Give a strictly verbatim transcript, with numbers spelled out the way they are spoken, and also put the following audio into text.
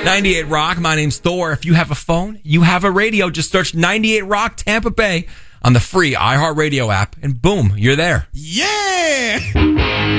ninety-eight Rock. My name's Thor. If you have a phone, you have a radio. Just search ninety-eight Rock Tampa Bay on the free iHeartRadio app, and boom, you're there. Yeah!